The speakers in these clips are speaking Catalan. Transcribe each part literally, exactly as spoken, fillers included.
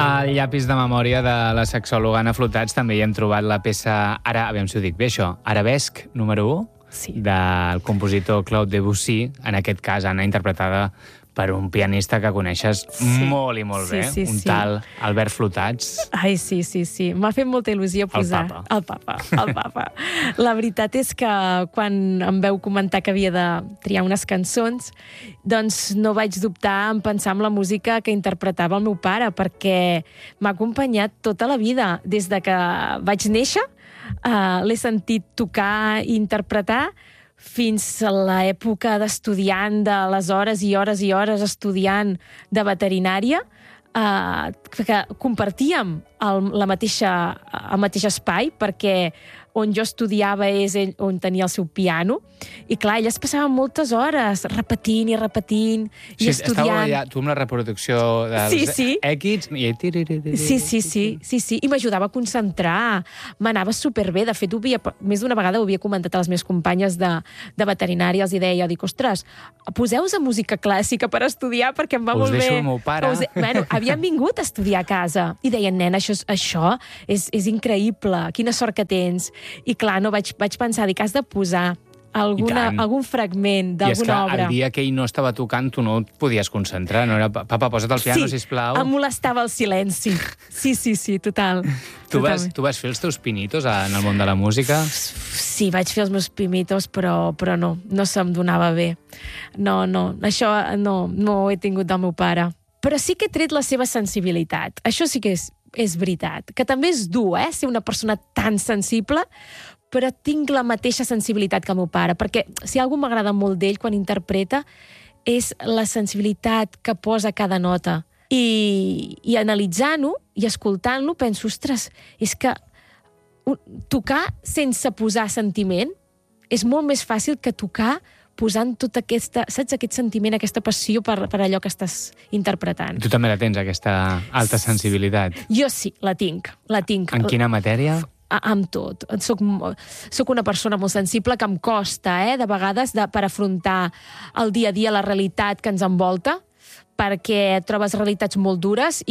Al llapis de memòria de la sexòloga Anna Flotats també hi hem trobat la peça, ara, aviam si ho dic bé això, Arabesc número u, sí, del compositor Claude Debussy, en aquest cas Anna interpretada per un pianista que coneixes sí. molt i molt sí, bé, sí, un sí. tal Albert Flotats. Ai, sí, sí, sí. M'ha fet molta il·lusió posar... El papa. El papa. El papa. La veritat és que quan em veu comentar que havia de triar unes cançons, doncs no vaig dubtar en pensar en la música que interpretava el meu pare, perquè m'ha acompanyat tota la vida. Des de que vaig néixer, uh, l'he sentit tocar i interpretar, fins a l'època d'estudiant, de les hores i hores i hores estudiant de veterinària, eh, que compartíem el, la mateixa, el mateix espai, perquè on jo estudiava és ell on tenia el seu piano, i clar, ell es passava moltes hores repetint i repetint i Sí, estudiant. estava allà, tu amb la reproducció dels Sí, sí. èquits... I... Sí, sí, sí, sí, sí. I m'ajudava a concentrar. M'anava superbé. De fet, ho havia, més d'una vegada ho havia comentat a les meves companyes de, de veterinària. Els hi deia, dic, ostres, poseu-vos a música clàssica per estudiar perquè em va Us molt bé. deixo el meu pare. Us... Bueno, havien vingut a estudiar a casa i deien, nena, això, això és, és increïble, quina sort que tens. I clar, no vaig, vaig pensar, dic, has de posar alguna, algun fragment d'alguna obra. I és que el dia que ell no estava tocant, tu no et podies concentrar. No era, papa, posa't el piano, sí, sisplau. em molestava el silenci. Sí, sí, sí, total. Tu vas, tu vas fer els teus pinitos en el món de la música? Sí, vaig fer els meus pimitos, però, però no, no se'm donava bé. No, no, això no, no ho he tingut del meu pare. Però sí que he tret la seva sensibilitat. Això sí que és, és veritat. Que també és dur, eh?, ser una persona tan sensible, però tinc la mateixa sensibilitat que el meu pare, perquè si algú m'agrada molt d'ell quan interpreta és la sensibilitat que posa cada nota. I, i analitzant-ho i escoltant-lo penso, ostres, és que tocar sense posar sentiment és molt més fàcil que tocar posant tota aquesta, saps, aquest sentiment, aquesta passió per, per allò que estàs interpretant. Tu també la tens, aquesta alta sensibilitat? Jo sí, la tinc, la tinc. En quina matèria? Amb tot. Soc, soc una persona molt sensible que em costa, eh, de vegades, de, per afrontar el dia a dia, la realitat que ens envolta, perquè trobes realitats molt dures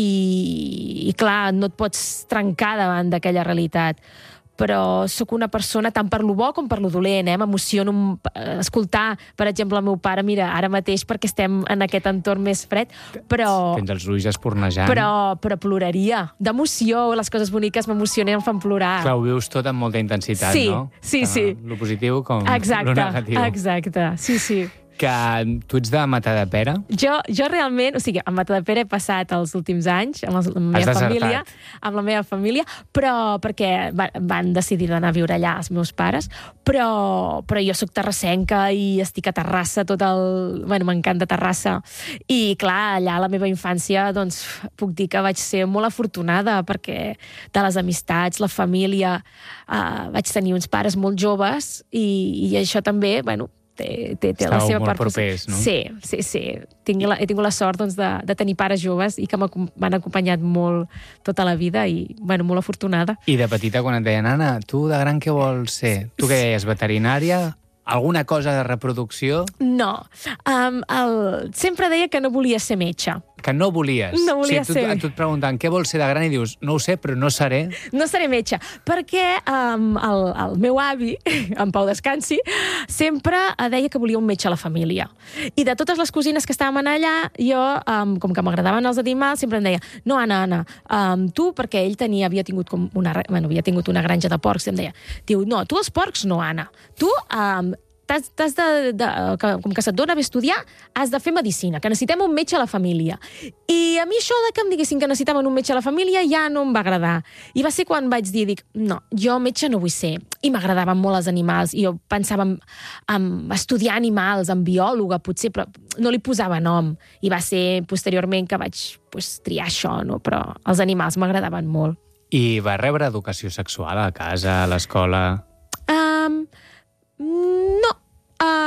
i, i clar, no et pots trencar davant d'aquella realitat. Però sóc una persona tant per lo bo com per lo dolent, eh? M'emociono escoltar, per exemple, el meu pare, mira, ara mateix perquè estem en aquest entorn més fred, però... Tens els ulls espornejant. Però, però ploraria. D'emoció, les coses boniques m'emocionen i em fan plorar. Clar, ho vius tot amb molta intensitat, sí, no? Sí, sí. Lo positiu com exacte, lo negatiu. Exacte, sí, sí. Que tu ets de Matadepera? Jo, jo realment, o sigui, a Matadepera he passat els últims anys amb, els, amb la meva Has família, desertat. amb la meva família, però perquè va, van decidir d'anar a viure allà els meus pares, però, però jo sóc terrassenca i estic a Terrassa tot el... Bueno, m'encanta Terrassa. I clar, allà a la meva infància, doncs, puc dir que vaig ser molt afortunada perquè de les amistats, la família, eh, vaig tenir uns pares molt joves i, i això també, bueno, té, té, té la seva molt part... propers, no? Sí, sí, sí. Tinc la, he tingut la sort doncs, de, de tenir pares joves i que m'han acompanyat molt tota la vida i, bueno, molt afortunada. I de petita, quan et deien, Anna, tu de gran què vols ser? Tu què deies, veterinària? Alguna cosa de reproducció? No. Um, el... Sempre deia que no volia ser metge. Que no volies. No volia o sigui, tu, ser. tu et pregunten què vols ser de gran i dius, no ho sé, però no seré. No seré metge, perquè um, el, el meu avi, en Pau Descansi, sempre deia que volia un metge a la família. I de totes les cosines que estàvem allà, jo, um, com que m'agradaven els animals, sempre em deia, no, Anna, Anna, um, tu, perquè ell tenia, havia tingut com una, bueno, havia tingut una granja de porcs, i em deia, diu, no, tu els porcs no, Anna. Tu, um, T'has, t'has de, de, que, com que se't dona bé estudiar, has de fer medicina, que necessitem un metge a la família. I a mi això de que em diguessin que necessitaven un metge a la família ja no em va agradar. I va ser quan vaig dir, dic, no, jo metge no vull ser. I m'agradaven molt els animals, i jo pensava en, en estudiar animals, en biòloga, potser, però no li posava nom. I va ser posteriorment que vaig pues, triar això, no? Però els animals m'agradaven molt. I va rebre educació sexual a casa, a l'escola? Um, no. Uh,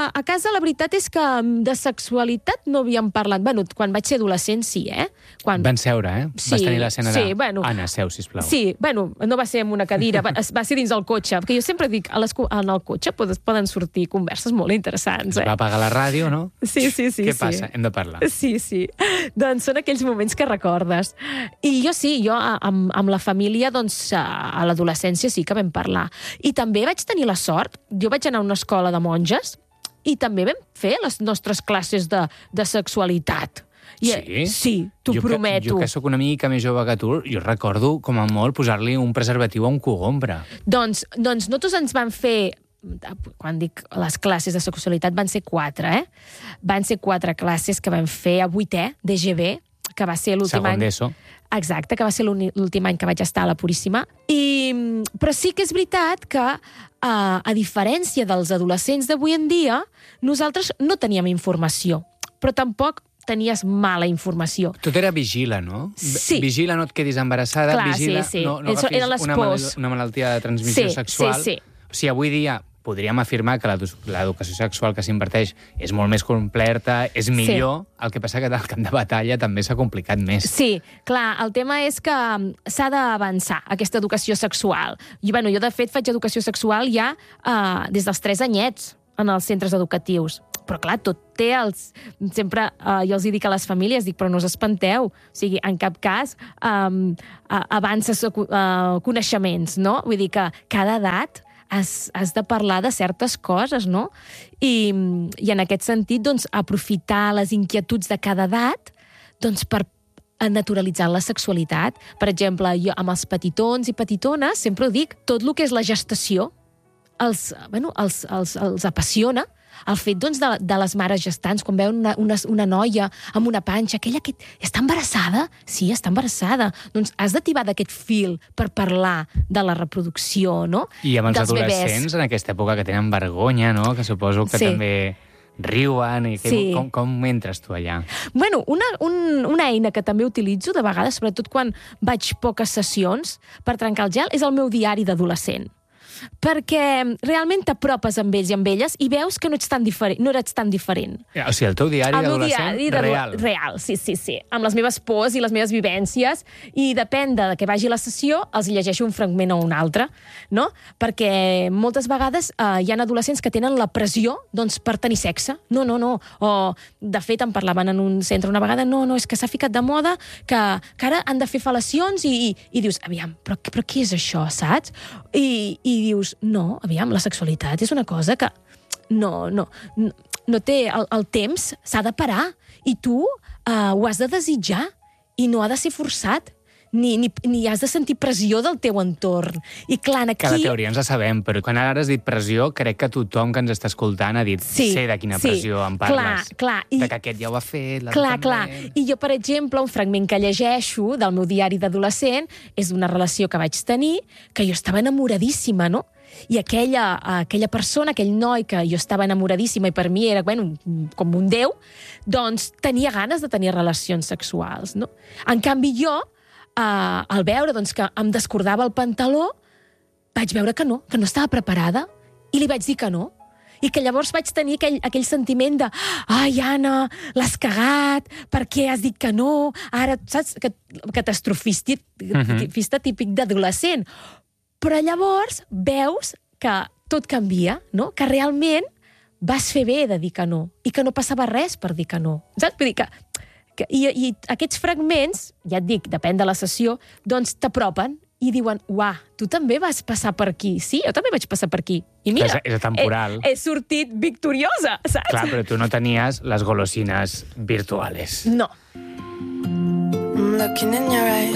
a casa la veritat és que de sexualitat no havíem parlat. Bueno, quan vaig ser adolescent, sí, eh? Quan... Van seure, eh? Sí, Vas tenir l'escena sí, de... bueno, Anna, seu, sisplau. Sí, bueno, no va ser en una cadira, va, va ser dins del cotxe, perquè jo sempre dic, a les, en el cotxe poden, poden sortir converses molt interessants, Es eh? va apagar la ràdio, no? Sí, sí, sí. Què sí. passa? Hem de parlar. Sí, sí. Doncs són aquells moments que recordes. I jo sí, jo amb, amb la família, doncs, a l'adolescència sí que vam parlar. I també vaig tenir la sort, jo vaig anar a una escola de monges i també vam fer les nostres classes de, de sexualitat. I, Sí? Sí, t'ho Jo que- prometo. Jo que sóc una mica més jove que tu, jo recordo, com a molt, posar-li un preservatiu a un cogombre. Doncs, doncs nosaltres ens van fer, quan dic les classes de sexualitat, van ser quatre, eh? Van ser quatre classes que vam fer a vuitè, D G B, que va ser l'últim Segon any... d'ESO. Exacte, que va ser l'uni- l'últim any que vaig estar a la Puríssima. I, però sí que és veritat que, uh, a diferència dels adolescents d'avui en dia, nosaltres no teníem informació, però tampoc tenies mala informació. Tot era vigila, no? Sí. Vigila, no et quedis embarassada, Clar, vigila, sí, sí. no, no Eso agafis eren les una, pors. mal, una malaltia de transmissió Sí, sexual. sí, sí. O sigui, avui dia podríem afirmar que l'edu- l'educació sexual que s'imparteix és molt més completa, és millor, sí. El que passa que al camp de batalla també s'ha complicat més. Sí, clar, el tema és que mm, s'ha d'avançar, aquesta educació sexual. I, bueno, jo, de fet, faig educació sexual ja uh, des dels tres anyets en els centres educatius. Però, clar, tot té els... Sempre uh, jo els hi dic a les famílies, dic, però no us espanteu. O sigui, en cap cas um, uh, avances uh, coneixements, no? Vull dir que cada edat has, has de parlar de certes coses, no? I, i en aquest sentit, doncs, aprofitar les inquietuds de cada edat doncs, per naturalitzar la sexualitat. Per exemple, jo amb els petitons i petitones sempre ho dic, tot el que és la gestació els, bueno, els, els, els apassiona. El fet doncs, de, de les mares gestants, quan veuen una, una, una noia amb una panxa, aquella que està embarassada? Sí, està embarassada. Doncs has d'activar d'aquest fil per parlar de la reproducció, no? I amb els Dels adolescents, bebès. en aquesta època, que tenen vergonya, no? Que suposo que Sí. també riuen. I que, Sí. com, com entres tu allà? Bueno, una, un, una eina que també utilitzo de vegades, sobretot quan vaig poques sessions per trencar el gel, és el meu diari d'adolescent. Perquè realment t'apropes amb ells i amb elles i veus que no ets tan diferent, no eres tan diferent. O sigui, el teu diari El meu d'adolescent diari de- real. Real, sí, sí, sí. Amb les meves pors i les meves vivències. I depèn de que vagi la sessió, els llegeixo un fragment o un altre, no? Perquè moltes vegades eh, hi ha adolescents que tenen la pressió doncs, per tenir sexe. No, no, no. O, de fet, em parlaven en un centre una vegada, no, no, és que s'ha ficat de moda que, que ara han de fer fel·lacions i, i, i dius, aviam, però, però què és això, saps? I, i dius, no, aviam, la sexualitat és una cosa que no, no, no, no té el, el temps, s'ha de parar, i tu uh, ho has de desitjar, i no ha de ser forçat, ni, ni, ni has de sentir pressió del teu entorn. I clar, aquí... Que la teoria ens la sabem, però quan ara has dit pressió, crec que tothom que ens està escoltant ha dit, Sí, sé de quina sí, pressió em parles. clar, clar, i- De que aquest ja ho ha fet, l'altre Clar, també. clar. I jo, per exemple, un fragment que llegeixo del meu diari d'adolescent és d'una relació que vaig tenir, que jo estava enamoradíssima, no? I aquella, aquella persona, aquell noi que jo estava enamoradíssima i per mi era, bueno, com un déu, doncs tenia ganes de tenir relacions sexuals, no? En canvi, jo, eh, al veure doncs, que em descordava el pantaló, vaig veure que no, que no estava preparada, i li vaig dir que no. I que llavors vaig tenir aquell, aquell sentiment de ai, Anna, l'has cagat, per què has dit que no? Ara, saps? Que, catastrofista uh-huh. típic d'adolescent. Però llavors veus que tot canvia, no? Que realment vas fer bé de dir que no i que no passava res per dir que no. Saps? Vull dir que, que i, I aquests fragments, ja et dic, depèn de la sessió, doncs t'apropen i diuen, uah, tu també vas passar per aquí. Sí, jo també vaig passar per aquí. I mira, És, és atemporal. he, he sortit victoriosa, saps? Clar, però tu no tenies les golosines virtuales. No. I'm looking in your eyes.